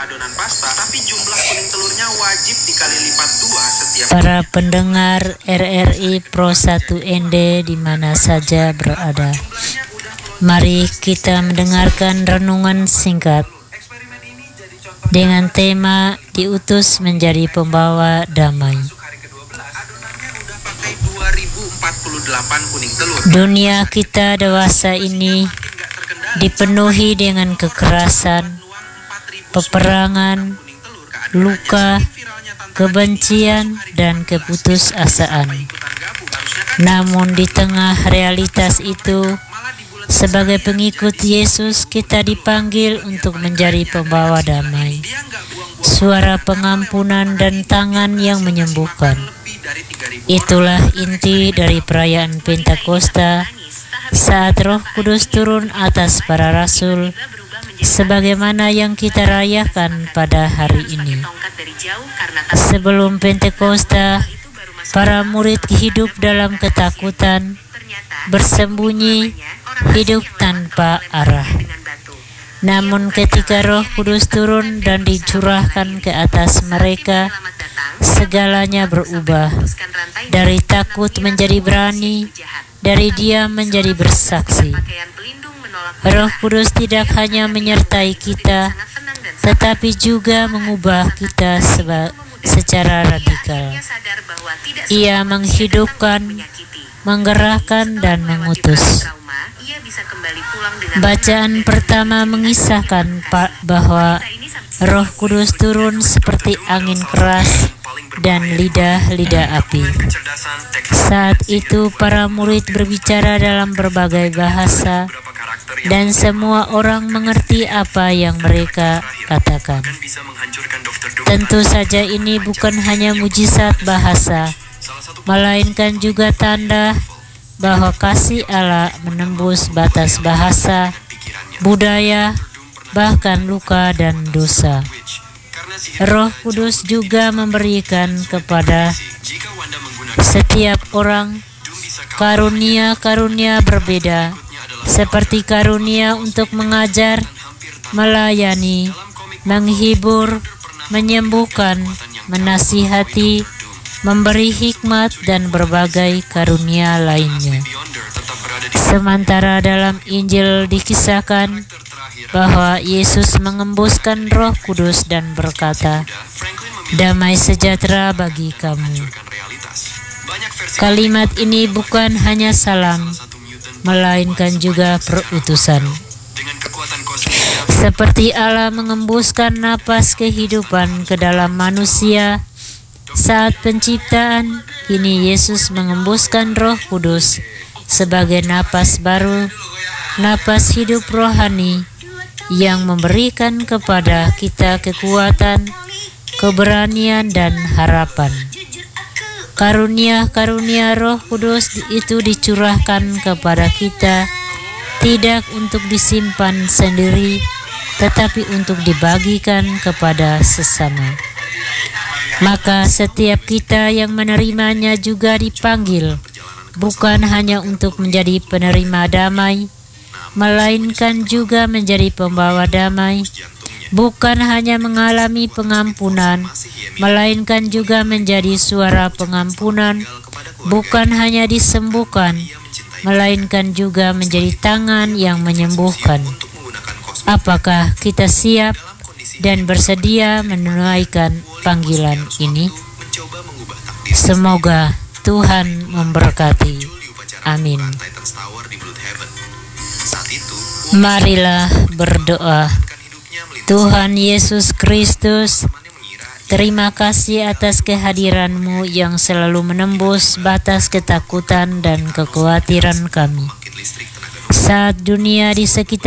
adonan pasta, tapi jumlah kuning telurnya wajib dikali lipat 2 setiap. Para pendengar RRI Pro 1 ND di mana saja berada, mari kita mendengarkan renungan singkat dengan tema diutus menjadi pembawa damai. Dunia kita dewasa ini dipenuhi dengan kekerasan, peperangan, luka, kebencian, dan keputusasaan. Namun di tengah realitas itu, sebagai pengikut Yesus kita dipanggil untuk menjadi pembawa damai, suara pengampunan dan tangan yang menyembuhkan. Itulah inti dari perayaan Pentakosta saat Roh Kudus turun atas para rasul, sebagaimana yang kita rayakan pada hari ini. Sebelum Pentakosta, para murid hidup dalam ketakutan, bersembunyi, hidup tanpa arah. Namun ketika Roh Kudus turun dan dicurahkan ke atas mereka, segalanya berubah. Dari takut menjadi berani, dari diam menjadi bersaksi. Roh Kudus tidak hanya menyertai kita, tetapi juga mengubah kita secara radikal. Ia menghidupkan, menggerakkan, dan mengutus. Bacaan pertama mengisahkan bahwa Roh Kudus turun seperti angin keras dan lidah-lidah api. Saat itu para murid berbicara dalam berbagai bahasa dan semua orang mengerti apa yang mereka katakan. Tentu saja ini bukan hanya mujizat bahasa, melainkan juga tanda bahwa kasih Allah menembus batas bahasa, budaya, bahkan luka dan dosa. Roh Kudus juga memberikan kepada setiap orang karunia-karunia berbeda, seperti karunia untuk mengajar, melayani, menghibur, menyembuhkan, menasihati, memberi hikmat, dan berbagai karunia lainnya. Sementara dalam Injil dikisahkan bahwa Yesus mengembuskan Roh Kudus dan berkata, "Damai sejahtera bagi kamu." Kalimat ini bukan hanya salam, melainkan juga perutusan. Seperti Allah mengembuskan napas kehidupan ke dalam manusia saat penciptaan, kini Yesus mengembuskan Roh Kudus sebagai napas baru, napas hidup rohani yang memberikan kepada kita kekuatan, keberanian, dan harapan. Karunia-karunia Roh Kudus itu dicurahkan kepada kita tidak untuk disimpan sendiri, tetapi untuk dibagikan kepada sesama. Maka setiap kita yang menerimanya juga dipanggil bukan hanya untuk menjadi penerima damai, melainkan juga menjadi pembawa damai, bukan hanya mengalami pengampunan, melainkan juga menjadi suara pengampunan, bukan hanya disembuhkan, melainkan juga menjadi tangan yang menyembuhkan. Apakah kita siap dan bersedia menunaikan panggilan ini? Semoga Tuhan memberkati. Amin. Marilah berdoa. Tuhan Yesus Kristus, terima kasih atas kehadiran-Mu yang selalu menembus batas ketakutan dan kekhawatiran kami. Saat dunia di sekitar